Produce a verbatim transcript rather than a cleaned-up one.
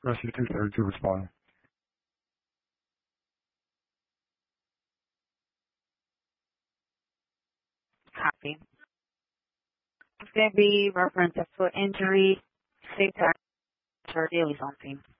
Rest of two thirty to respond. Copy. It's going to be reference to foot injury, state tax, or daily something.